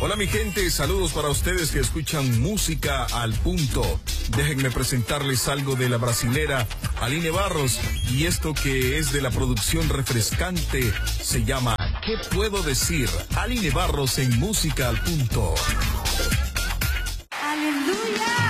Hola mi gente, saludos para ustedes que escuchan Música al Punto. Déjenme presentarles algo de la brasilera Aline Barros, y esto que es de la producción refrescante se llama ¿Qué puedo decir? Aline Barros en Música al Punto.